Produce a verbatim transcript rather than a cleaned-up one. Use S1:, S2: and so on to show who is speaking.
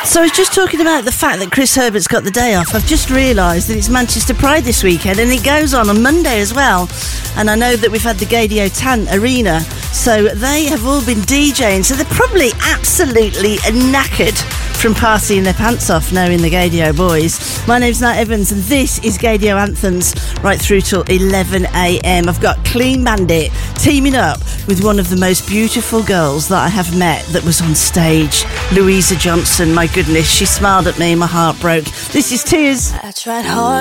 S1: So I was just talking about the fact that Chris Herbert's got the day off. I've just realised that it's Manchester Pride this weekend, and it goes on on Monday as well. And I know that we've had the Gaydio Tant Arena, so they have all been DJing, so they're probably absolutely knackered from partying their pants off knowing the Gaydio boys. My name's Nat Evans, and this is Gaydio Anthems right through till eleven a.m. I've got Clean Bandit teaming up with one of the most beautiful girls that I have met that was on stage, Louisa Johnson. My goodness, she smiled at me, my heart broke. This is Tears.
S2: I tried hard.